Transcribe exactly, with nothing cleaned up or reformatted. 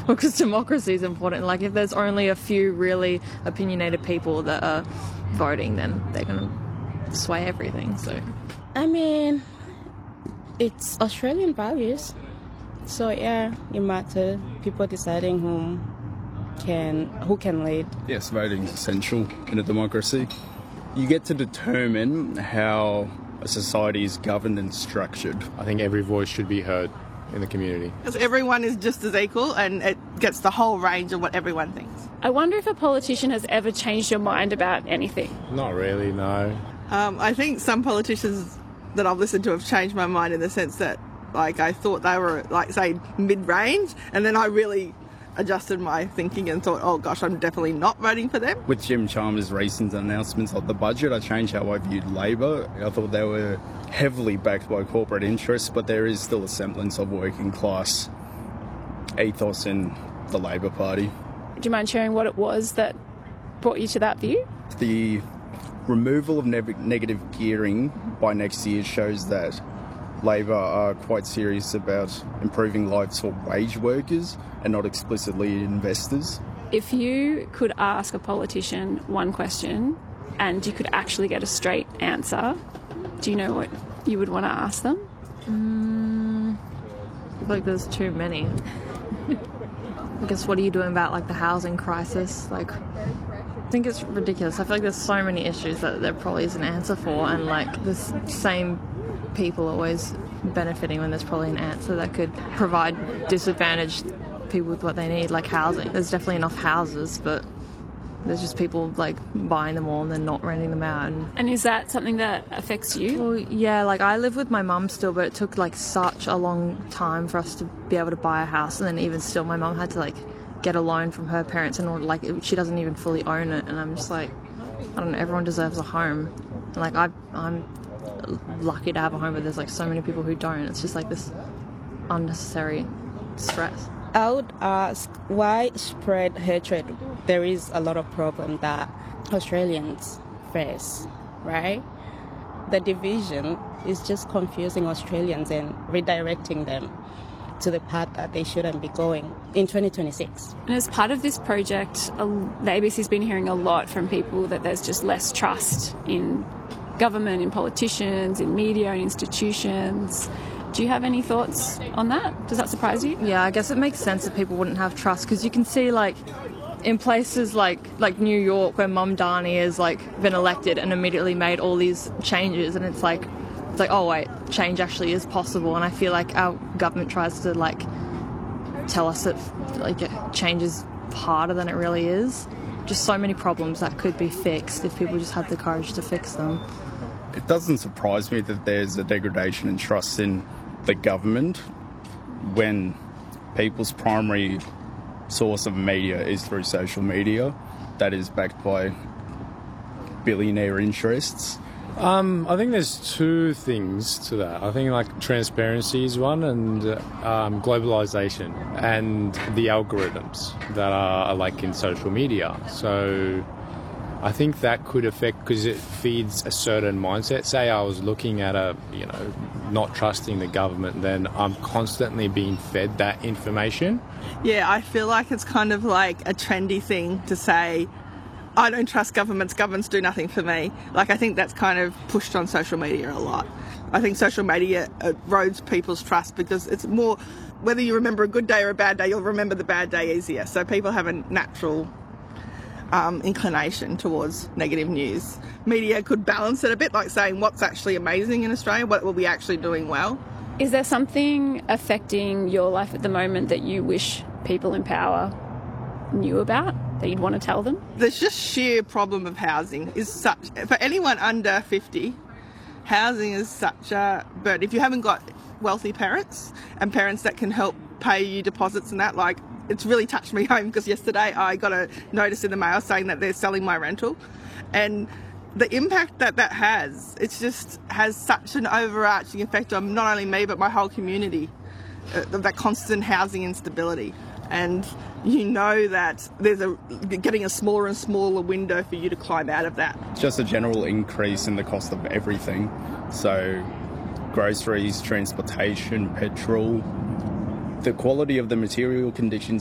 because democracy is important. Like, if there's only a few really opinionated people that are voting, then they're going to sway everything. So, I mean, it's Australian values. So yeah, it matters. People deciding whom can who can lead. Yes, voting is essential in a democracy. You get to determine how a society is governed and structured. I think every voice should be heard in the community. Because everyone is just as equal and it gets the whole range of what everyone thinks. I wonder if a politician has ever changed your mind about anything. Not really, no. Um, I think some politicians that I've listened to have changed my mind in the sense that, like, I thought they were, like, say, mid-range, and then I really adjusted my thinking and thought, oh gosh, I'm definitely not voting for them. With Jim Chalmers' recent announcements of the budget, I changed how I viewed Labor. I thought they were heavily backed by corporate interests, but there is still a semblance of working class ethos in the Labor Party. Do you mind sharing what it was that brought you to that view? The removal of ne- negative gearing by next year shows that Labor are quite serious about improving lives for wage workers and not explicitly investors. If you could ask a politician one question and you could actually get a straight answer, do you know what you would want to ask them? Mm, I feel like there's too many. I guess, what are you doing about, like, the housing crisis? Like, I think it's ridiculous. I feel like there's so many issues that there probably is an answer for, and, like, the same people always benefiting when there's probably an answer that could provide disadvantaged people with what they need, like housing. There's definitely enough houses, but there's just people, like, buying them all and then not renting them out. And, and is that something that affects you? Well, yeah, like, I live with my mum still, but it took, like, such a long time for us to be able to buy a house, and then even still my mum had to, like, get a loan from her parents in order, like, she doesn't even fully own it, and I'm just like, I don't know, everyone deserves a home. And, like, I, I'm lucky to have a home, but there's, like, so many people who don't. It's just, like, this unnecessary stress. I would ask, why spread hatred? There is a lot of problem that Australians face, right? The division is just confusing Australians and redirecting them to the path that they shouldn't be going in twenty twenty-six. And as part of this project, the A B C's been hearing a lot from people that there's just less trust in government, in politicians, in media, in institutions. Do you have any thoughts on that? Does that surprise you? Yeah, I guess it makes sense that people wouldn't have trust, because you can see, like, in places like like New York, where Mamdani has, like, been elected and immediately made all these changes, and it's like, it's like, oh wait, change actually is possible. And I feel like our government tries to, like, tell us that, like, change is harder than it really is. Just so many problems that could be fixed if people just had the courage to fix them. It doesn't surprise me that there's a degradation in trust in the government when people's primary source of media is through social media that is backed by billionaire interests. Um, I think there's two things to that. I think, like, transparency is one, and um, globalization and the algorithms that are, like, in social media. So I think that could affect, because it feeds a certain mindset. Say I was looking at a, you know, not trusting the government, then I'm constantly being fed that information. Yeah, I feel like it's kind of like a trendy thing to say, I don't trust governments, governments do nothing for me. Like, I think that's kind of pushed on social media a lot. I think social media erodes people's trust because it's more, whether you remember a good day or a bad day, you'll remember the bad day easier. So people have a natural um, inclination towards negative news. Media could balance it a bit, like saying what's actually amazing in Australia, what will be actually doing well. Is there something affecting your life at the moment that you wish people in power knew about, that you'd want to tell them? There's just sheer problem of housing is such, for anyone under fifty, housing is such a burden. If you haven't got wealthy parents and parents that can help pay you deposits and that, like, it's really touched me home, because yesterday I got a notice in the mail saying that they're selling my rental, and the impact that that has, it just has such an overarching effect on not only me but my whole community, uh, that constant housing instability. And you know that there's a getting a smaller and smaller window for you to climb out of that. It's just a general increase in the cost of everything. So groceries, transportation, petrol. The quality of the material conditions